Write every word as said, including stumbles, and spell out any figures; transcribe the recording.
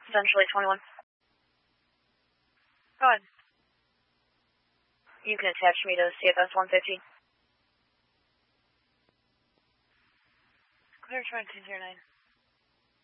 Central eight twenty-one. Go ahead. You can attach me to C F S one fifty. Clear twenty-two zero nine.